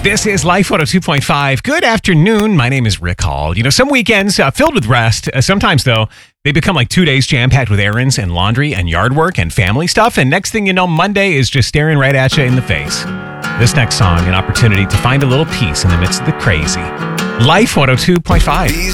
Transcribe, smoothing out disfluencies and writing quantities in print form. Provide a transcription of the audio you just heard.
This is Life 102.5. Good afternoon. My name is Rick Hall. You know, some weekends filled with rest. Sometimes, though, they become like 2 days jam-packed with errands and laundry and yard work and family stuff. And next thing you know, Monday is just staring right at you in the face. This next song, an opportunity to find a little peace in the midst of the crazy. Life 102.5.